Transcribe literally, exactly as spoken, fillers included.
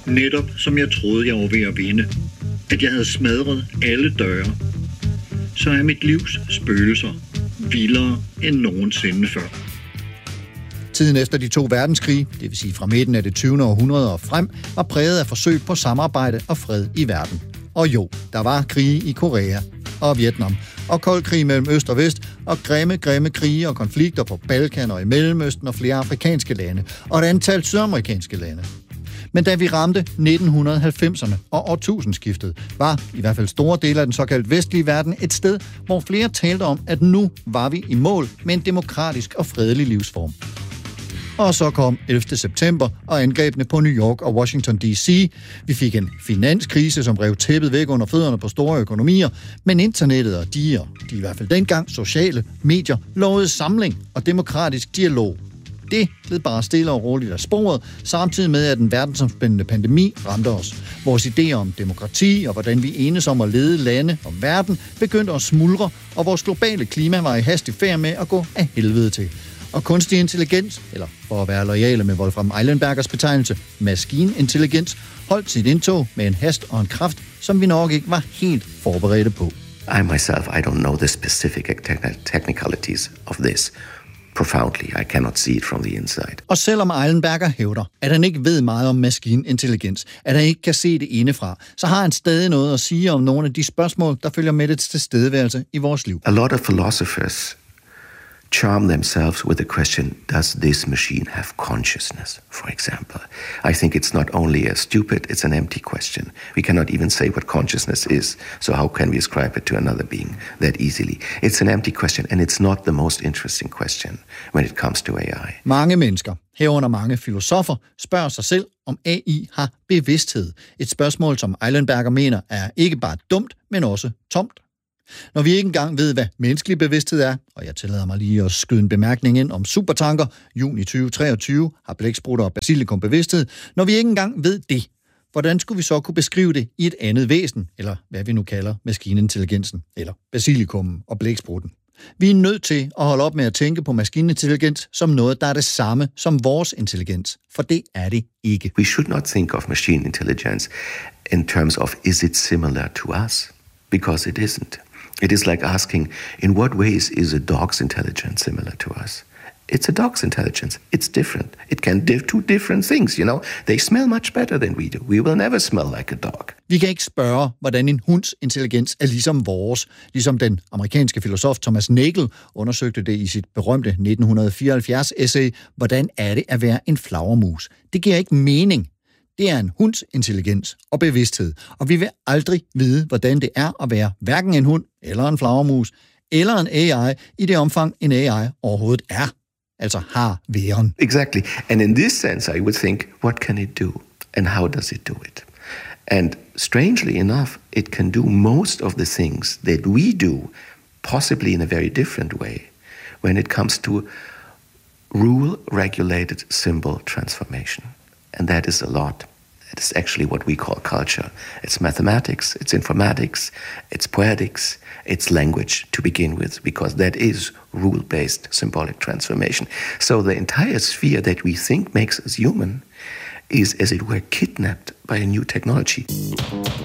Netop som jeg troede, jeg var ved at vinde. At jeg havde smadret alle døre. Så er mit livs spøgelser vildere end nogensinde før. Tiden efter de to verdenskrige, det vil sige fra midten af det tyvende århundrede og frem, var præget af forsøg på samarbejde og fred i verden. Og jo, der var krige i Korea og Vietnam, og kold krig mellem øst og vest, og grimme, grimme krige og konflikter på Balkan og i Mellemøsten og flere afrikanske lande, og et antal sydamerikanske lande. Men da vi ramte nitten halvfemserne og årtusindskiftet, var i hvert fald store dele af den såkaldt vestlige verden et sted, hvor flere talte om, at nu var vi i mål med en demokratisk og fredelig livsform. Og så kom ellevte september og angrebene på New York og Washington D C. Vi fik en finanskrise, som rev tæppet væk under fødderne på store økonomier, men internettet og de, og de i hvert fald dengang sociale medier, lovede samling og demokratisk dialog. Det blev bare stille og roligt af sporet, samtidig med, at den verdensomspændende pandemi ramte os. Vores idéer om demokrati og hvordan vi enes om at lede lande og verden begyndte at smuldre, og vores globale klima var i hastig færd med at gå af helvede til. Og kunstig intelligens, eller for at være loyale med Wolfram Eilenbergers betegnelse, maskinintelligens, holdt sit indtog med en hast og en kraft, som vi nok ikke var helt forberedte på. I myself, I don't know the specific technicalities of this. Profoundly, I cannot see it from the inside. Og selvom Eilenberger hævder, at han ikke ved meget om maskinintelligens, at han ikke kan se det indefra, så har han stadig noget at sige om nogle af de spørgsmål, der følger med dets tilstedeværelse i vores liv. A lot of philosophers charm themselves with the question, does this machine have consciousness, for example? I think it's not only a stupid, it's an empty question. We cannot even say what consciousness is, so how can we ascribe it to another being that easily? It's an empty question, and it's not the most interesting question when it comes to A I. Mange mennesker, herunder mange filosofer, spørger sig selv, om A I har bevidsthed. Et spørgsmål, som Eilenberger mener, er ikke bare dumt, men også tomt. Når vi ikke engang ved, hvad menneskelig bevidsthed er, og jeg tillader mig lige at skyde en bemærkning ind om supertanker, juni tyve treogtyve har blæksprutter og basilikum bevidsthed, når vi ikke engang ved det, hvordan skulle vi så kunne beskrive det i et andet væsen, eller hvad vi nu kalder maskinintelligensen, eller basilikummen og blæksprutten? Vi er nødt til at holde op med at tænke på maskinintelligens som noget, der er det samme som vores intelligens, for det er det ikke. We should not think of machine intelligence in terms of is it similar to us, because it isn't. It is like asking, in what ways is a dog's intelligence similar to us? It's a dog's intelligence. It's different. It can do two different things, you know. They smell much better than we do. We will never smell like a dog. Vi kan ikke spørge, hvordan en hunds intelligens er ligesom vores, ligesom den amerikanske filosof Thomas Nagel undersøgte det i sit berømte nitten fireoghalvfjerds essay, hvordan er det at være en flagermus? Det giver ikke mening. Det er en hunds intelligens og bevidsthed, og vi vil aldrig vide, hvordan det er at være hverken en hund eller en flagermus, eller en A I i det omfang, en A I overhovedet er, altså har væren. Exactly. And in this sense, I would think, what can it do? And how does it do it? And strangely enough, it can do most of the things that we do, possibly in a very different way, when it comes to rule-regulated symbol transformation. And that is a lot. It is actually what we call culture. It's mathematics, it's informatics, it's poetics, it's language to begin with, because that is rule-based symbolic transformation. So the entire sphere that we think makes us human is, as it were, kidnapped by a new technology.